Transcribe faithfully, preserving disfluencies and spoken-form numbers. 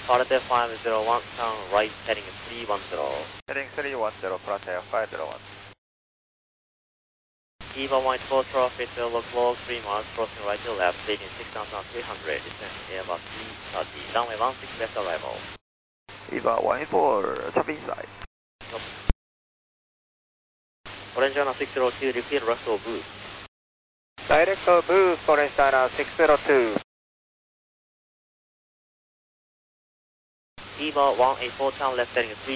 Parate five zero one, turn right, heading three one zero. Heading three one zero, Parate five zero one. Eva White four traffic, log log three miles, crossing right to left, leading six thousand three hundred, descending Airbus three thirty, runway one six left arrival. Eva one four, traffic inside. Nope. Orange China six zero two, repeat rest of boost. Direct boost, Orange China six zero two. Eva one eight four, turn left, heading three